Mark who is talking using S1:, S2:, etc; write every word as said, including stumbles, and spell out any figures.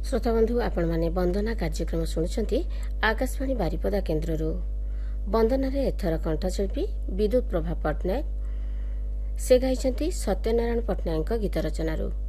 S1: श्रोता बंधु आपण माने वंदना कार्यक्रम शुणुंट आकाशवाणी बारिपदा केन्द्र वंदन एथर कंठशिल्पी विद्युत प्रभा पट्टनायक से गाई सत्यनारायण पट्टनायक गीत रचना।